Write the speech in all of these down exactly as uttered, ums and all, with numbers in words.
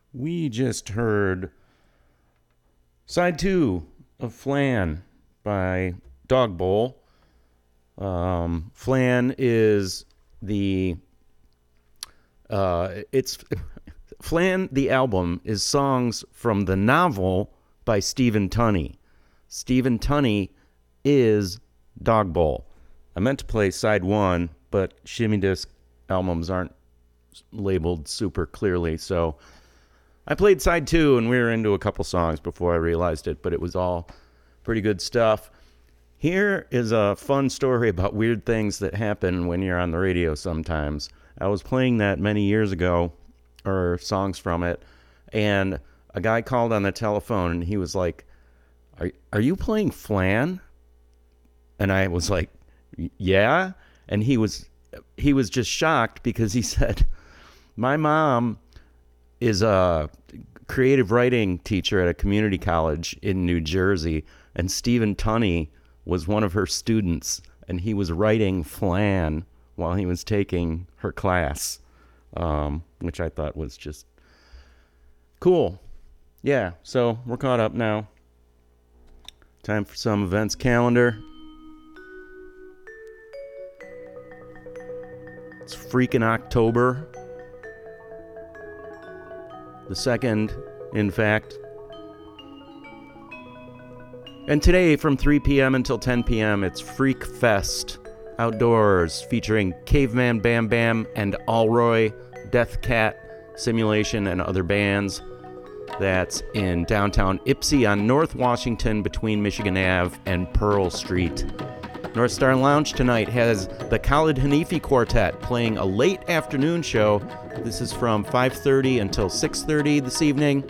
We just heard side two of Flan by Dog Bowl. Um, Flan is the uh, it's Flan. The album is songs from the novel by Stephen Tunney. Stephen Tunney is Dog Bowl. I meant to play side one, but Shimmy Disc albums aren't labeled super clearly, so I played side two, and we were into a couple songs before I realized it, but it was all pretty good stuff. Here is a fun story about weird things that happen when you're on the radio sometimes. I was playing that many years ago, or songs from it, and a guy called on the telephone, and he was like, are, are you playing Flan? And I was like, yeah? And he was he was just shocked because he said, my mom is a creative writing teacher at a community college in New Jersey, and Stephen Tunney was one of her students, and he was writing Flan while he was taking her class, um, which I thought was just cool. Yeah, so we're caught up now. Time for some events calendar. It's freaking October. The second, in fact. And today, from three p.m. until ten p.m., it's Freak Fest outdoors, featuring Caveman Bam Bam and Alroy, Death Cat, Simulation, and other bands. That's in downtown Ypsi on North Washington between Michigan Avenue and Pearl Street. North Star Lounge tonight has the Khalid Hanifi Quartet playing a late afternoon show. This is from five thirty until six thirty this evening.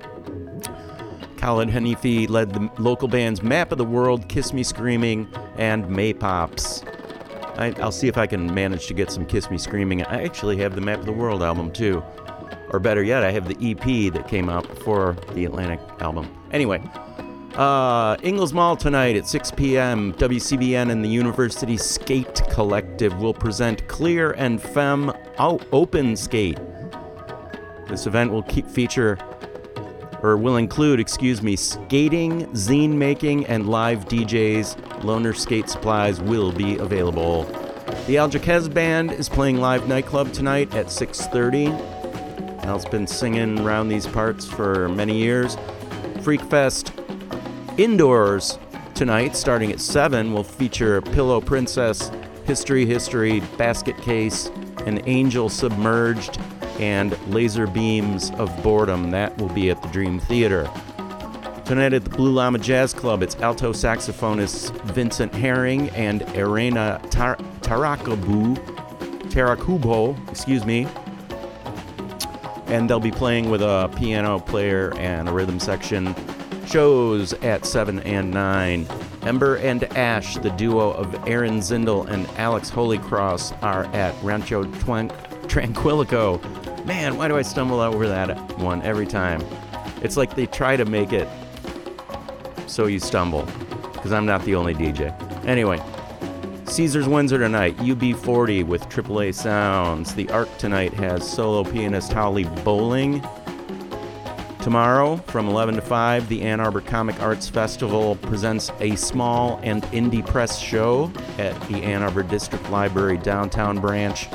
Khalid Hanifi led the local bands Map of the World, Kiss Me Screaming, and Maypops. I, I'll see if I can manage to get some Kiss Me Screaming. I actually have the Map of the World album too. Or better yet, I have the E P that came out before the Atlantic album. Anyway, uh, Ingalls Mall tonight at six p.m. W C B N and the University Skate Collective will present Clear and Femme Open Skate. This event will keep feature, or will include, excuse me, skating, zine making, and live D Js. Loaner skate supplies will be available. The Al Jaquez Band is playing live nightclub tonight at six thirty. Al's been singing around these parts for many years. Freak Fest indoors tonight, starting at seven, will feature Pillow Princess, History History, Basket Case, An Angel Submerged, and Laser Beams of Boredom. That will be at the Dream Theater. Tonight at the Blue Llama Jazz Club, it's alto saxophonist Vincent Herring and Irena Tar- Tarakubo, Tarakubo, excuse me, and they'll be playing with a piano player and a rhythm section. Shows at seven and nine. Ember and Ash, the duo of Aaron Zindel and Alex Holycross, are at Rancho Twan- Tranquilico. Man, why do I stumble over that one every time? It's like they try to make it so you stumble, because I'm not the only D J. Anyway, Caesars Windsor tonight, U B forty with triple A Sounds. The Arc tonight has solo pianist Holly Bowling. Tomorrow, from eleven to five, the Ann Arbor Comic Arts Festival presents a small and indie press show at the Ann Arbor District Library downtown branch.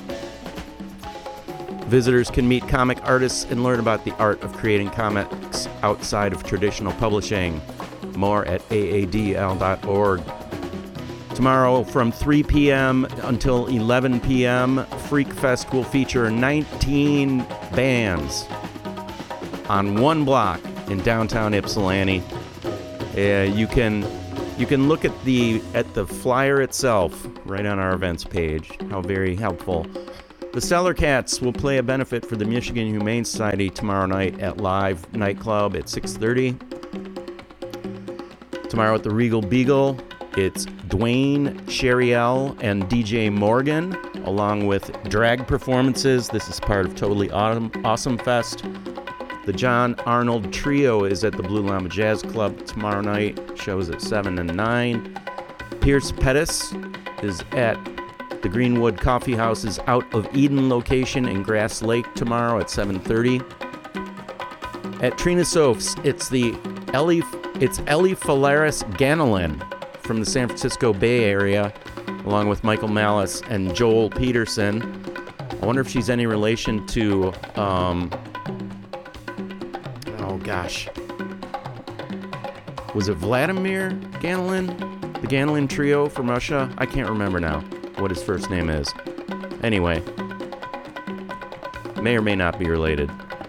Visitors can meet comic artists and learn about the art of creating comics outside of traditional publishing. More at A A D L dot org. Tomorrow from three p.m. until eleven p.m., Freak Fest will feature nineteen bands on one block in downtown Ypsilanti. Uh, you can you can look at the at the flyer itself right on our events page. How very helpful. The Cellar Cats will play a benefit for the Michigan Humane Society tomorrow night at Live Nightclub at six thirty. Tomorrow at the Regal Beagle, it's Dwayne Sheriel and D J Morgan, along with drag performances. This is part of Totally Awesome, awesome Fest. The John Arnold Trio is at the Blue Llama Jazz Club tomorrow night. Shows at seven and nine. Pierce Pettis is at the Greenwood Coffee House's Out of Eden location in Grass Lake tomorrow at seven thirty. At Trina Sofs, it's the Ellie, it's Ellie Falaris Ganelin from the San Francisco Bay Area, along with Michael Malice and Joel Peterson. I wonder if she's any relation to, um, oh gosh, was it Vladimir Ganelin? The Ganelin Trio from Russia? I can't remember now what his first name is. Anyway, may or may not be related.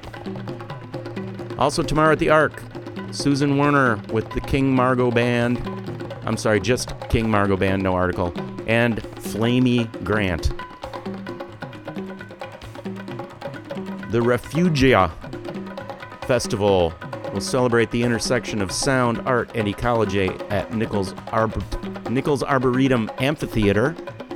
Also tomorrow at the Ark, Susan Werner with the King Margot Band. I'm sorry, just King Margot Band, no article. And Flamey Grant. The Refugia Festival will celebrate the intersection of sound, art, and ecology at Nichols, Arbor- Nichols Arboretum Amphitheater.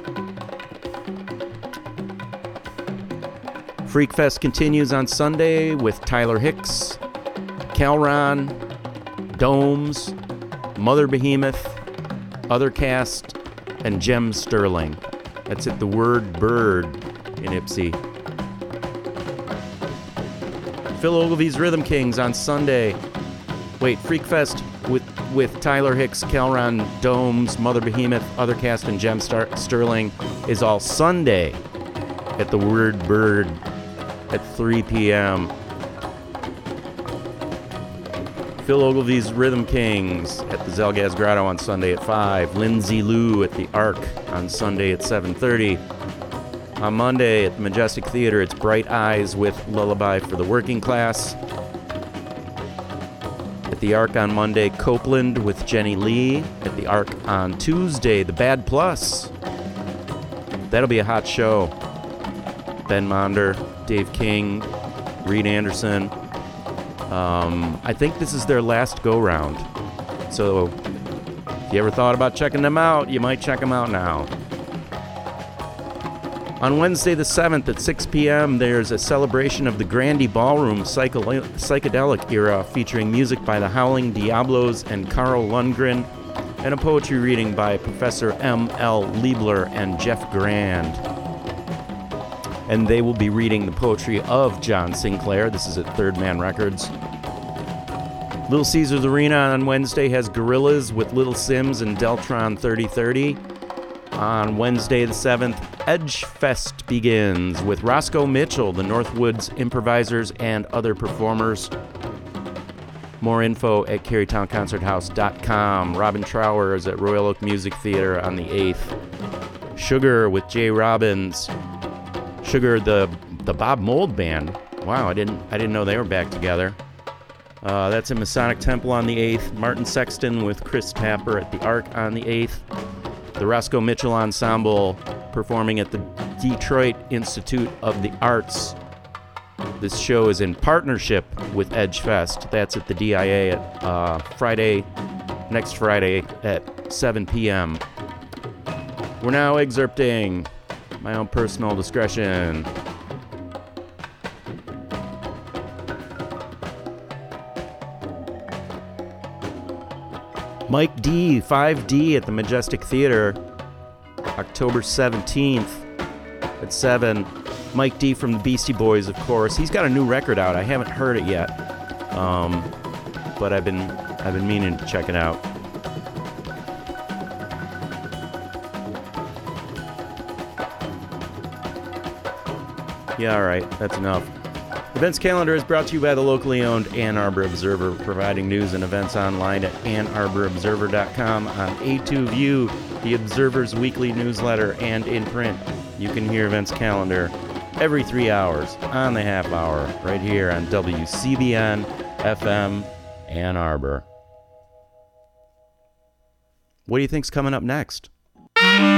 Freak Fest continues on Sunday with Tyler Hicks, Calron, Domes, Mother Behemoth, Other Cast, and Jem Sterling. That's at the Word Bird in Ipsy. Phil Ogilvy's Rhythm Kings on Sunday. Wait, Freak Fest with, with Tyler Hicks, Calron, Domes, Mother Behemoth, Other Cast, and Jem Star- Sterling is all Sunday at the Word Bird at three p.m. Phil Ogilvy's Rhythm Kings at the Zelgaz Grotto on Sunday at five. Lindsay Lou at the Ark on Sunday at seven thirty. On Monday at the Majestic Theater, it's Bright Eyes with Lullaby for the Working Class. At the Ark on Monday, Copeland with Jenny Lee. At the Ark on Tuesday, The Bad Plus. That'll be a hot show. Ben Monder, Dave King, Reed Anderson. Um, I think this is their last go-round. So if you ever thought about checking them out, you might check them out now. On Wednesday the seventh at six p.m., there's a celebration of the Grandy Ballroom psycho- psychedelic era featuring music by the Howling Diablos and Carl Lundgren, and a poetry reading by Professor M L Liebler and Jeff Grand. And they will be reading the poetry of John Sinclair. This is at Third Man Records. Little Caesars Arena on Wednesday has Gorillaz with Little Sims and Deltron thirty thirty. On Wednesday the seventh, Edge Fest begins with Roscoe Mitchell, the Northwoods Improvisers, and other performers. More info at Carytown Concert House dot com. Robin Trower is at Royal Oak Music Theater on the eighth. Sugar with Jay Robbins. Sugar, the the Bob Mould Band. Wow, I didn't I didn't know they were back together. Uh, that's in Masonic Temple on the eighth. Martin Sexton with Chris Tapper at the Ark on the eighth. The Roscoe Mitchell Ensemble performing at the Detroit Institute of the Arts. This show is in partnership with Edge Fest. That's at the D I A at uh, Friday, next Friday at seven p.m. We're now excerpting my own personal discretion. Mike D, five D at the Majestic Theater, October seventeenth at seven. Mike D from the Beastie Boys, of course. He's got a new record out. I haven't heard it yet, um, but I've been I've been meaning to check it out. Yeah, all right, that's enough. Events calendar is brought to you by the locally owned Ann Arbor Observer, providing news and events online at ann arbor observer dot com, on A two View, the Observer's weekly newsletter, and in print. You can hear events calendar every three hours on the half hour right here on W C B N F M Ann Arbor. What do you think's coming up next?